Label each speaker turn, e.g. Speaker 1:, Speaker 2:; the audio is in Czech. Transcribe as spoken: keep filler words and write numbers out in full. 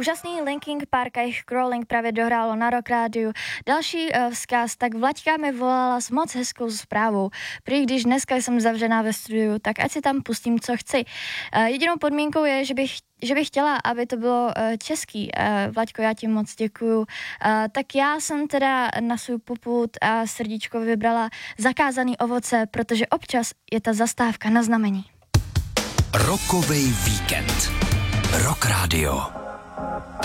Speaker 1: úžasný Linkin Park a jejich Crawling právě dohrálo na Rock Rádiu. Další uh, vzkaz, tak Vlaďka mi volala s moc hezkou zprávou. Prý když dneska jsem zavřená ve studiu, tak ať si tam pustím, co chci. Uh, jedinou podmínkou je, že bych že bych chtěla, aby to bylo uh, český. Uh, Vlaďko, já ti moc děkuju. Uh, tak já jsem teda na svůj popud a srdíčko vybrala Zakázaný ovoce, protože občas je ta zastávka na znamení.
Speaker 2: Rokovej víkend. Rock Radio.